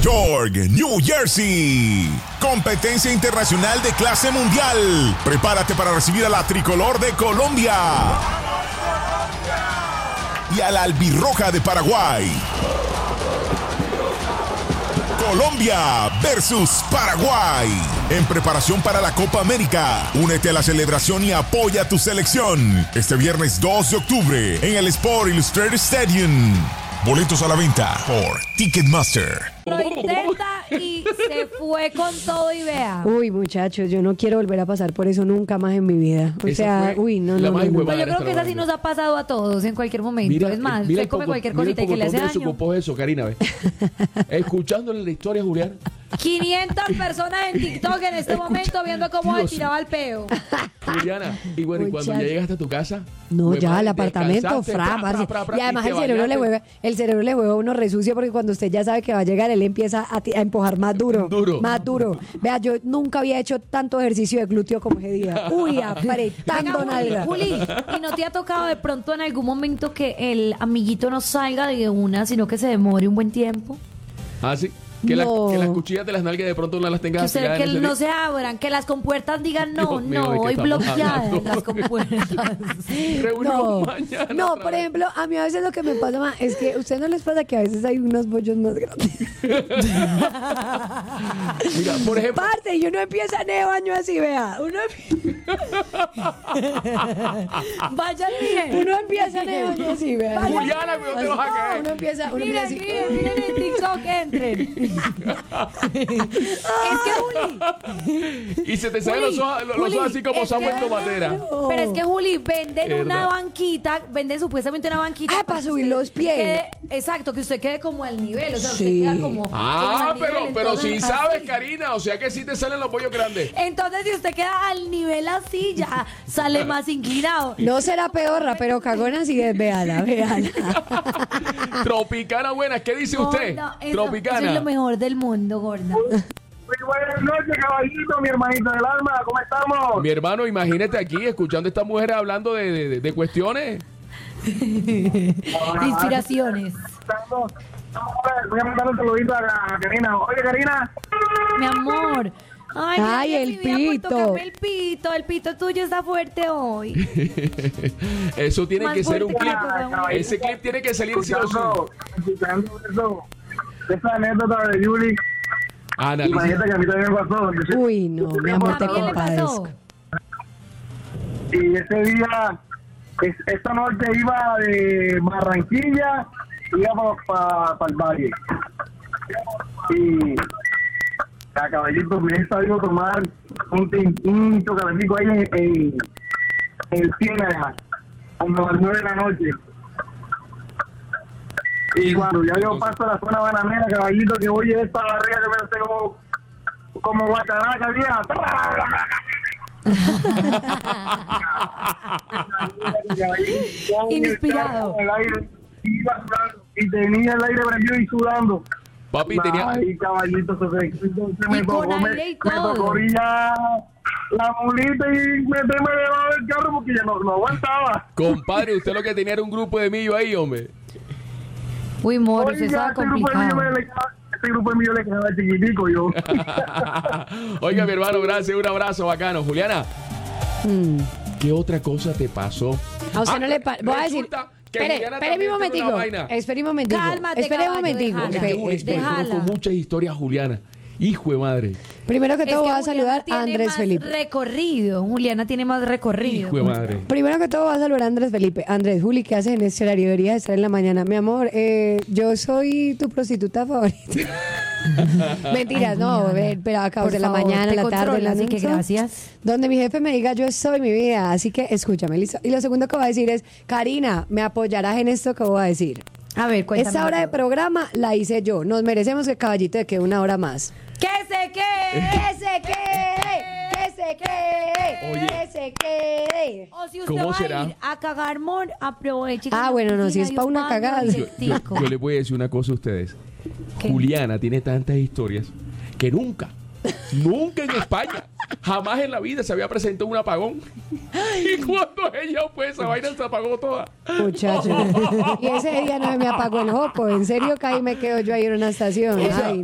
York, New Jersey. Competencia internacional de clase mundial. Prepárate para recibir a la tricolor de Colombia y a la albirroja de Paraguay. Colombia versus Paraguay. En preparación para la Copa América. Únete a la celebración y apoya a tu selección. Este viernes 2 de octubre en el Sport Illustrated Stadium. Boletos a la venta por Ticketmaster. Lo intenta y se fue con todo y vea. Uy, muchachos, yo no quiero volver a pasar por eso nunca más en mi vida. O sea, uy, no. Pues yo creo que esa sí nos ha pasado a todos en cualquier momento. Es más, se come cualquier cosita y que le hace daño. Eso, Karina, ve. Escuchándole la historia a Julián. 500 personas en TikTok en este momento viendo cómo se tiraba el peo. Juliana, y bueno, y cuando ya llegaste a tu casa. No, ya al apartamento, y además el cerebro le juega a uno resucio porque cuando usted ya sabe que va a llegar, él empieza a empujar más duro. Más duro. Vea, yo nunca había hecho tanto ejercicio de glúteo como ese día. Uy, apretando nalga. Juli, ¿y no te ha tocado de pronto en algún momento que el amiguito no salga de una, sino que se demore un buen tiempo? Ah, sí. Que las cuchillas de las nalgas de pronto no las tengas que no se abran, que las compuertas digan no, hoy bloqueadas las compuertas. No, por ejemplo, a mí a veces lo que me pasa más es que a ustedes no les pasa que a veces hay unos bollos más grandes. Mira, por ejemplo. Parte, y uno empieza en el baño así, vea. Vayan bien. Uno empieza en el baño así, vea. Juliana, ¿dónde te vas a caer? Uno empieza así. Miren en TikTok, entren. Es que Juli. Y se te salen los ojos así como Samuel Tomatera. Pero es que Juli, venden una banquita, venden supuestamente una banquita. Para subir los pies. Exacto, que usted quede como al nivel. O sea, usted queda como. Pero si sabes, Karina, o sea que sí te salen los pollos grandes. Entonces, si usted queda al nivel así, ya sale más inclinado. No será peorra, pero cagona sí es, véala. Tropicana buena, ¿qué dice usted? Tropicana. Eso es lo mejor del mundo, gorda. Muy buenas noches, caballito, mi hermanito del alma, ¿cómo estamos? Mi hermano, imagínate aquí escuchando a esta mujer hablando de cuestiones. Inspiraciones. Voy a mandar un saludito a Karina. Oye, Karina. Mi amor. Ay, el pito. El pito tuyo está fuerte hoy. Eso tiene que ser un clip. Ese clip tiene que salir sí o sí. Esa anécdota de Yuli. Imagínate que a mí también me pasó. Uy, no, mi amor, te compadezco. Y ese día, esta noche iba de Barranquilla, iba para el valle. Y a caballito me he sabido tomar un chocolatico ahí en el Ciénaga, como a las 9 de la noche. Y cuando ya yo paso a la zona bananera, caballito, que oye esta barriga que me hace como guataraca, vieja. Inspirado. Y tenía el aire prendido y sudando. Papi, tenía. Ay, caballito, se me tocó orillar la mulita y meterme debajo del carro porque ya no aguantaba. Compadre, usted lo que tenía era un grupo de millo ahí, hombre. Uy, moro, eso estaba complicado. Este grupo de millo le quedaba chiquitico yo. Oiga, mi hermano, gracias, un abrazo bacano. Juliana, ¿qué otra cosa te pasó? A usted no le voy a decir. Espere un momentico. Espere un momentico. Cálmate, espere un momentico. Déjala. Con muchas historias, Juliana. Hijo de madre. Primero que todo voy a saludar a Andrés Felipe. Juliana tiene más recorrido. Hijo de madre. Primero que todo voy a saludar a Andrés Felipe. Andrés, Juli, ¿qué haces en este horario? Deberías estar en la mañana. Mi amor, yo soy tu prostituta favorita. Mentiras, no, pero acabo de la mañana, la tarde, la noche. Así que gracias. Donde mi jefe me diga yo soy mi vida, así que escúchame, listo. Y lo segundo que voy a decir es, Karina, ¿me apoyarás en esto que voy a decir? A ver, cuéntame. Esta hora de programa la hice yo. Nos merecemos que Caballito de que una hora más. ¡Que se quede! ¡Que se quede! ¡Que se quede! Oye. ¡Que se quede! O si usted ¿Cómo va será? a ir a cagar, aproveche. Bueno, no, si es para una cagada. Yo les voy a decir una cosa a ustedes. ¿Qué? Juliana tiene tantas historias que nunca en España, jamás en la vida se había presentado un apagón. Y cuando ella fue, esa vaina se apagó toda. Muchacho. Y ese día no me apagó el jopo. En serio que ahí me quedo yo ahí en una estación. O sea, Ay,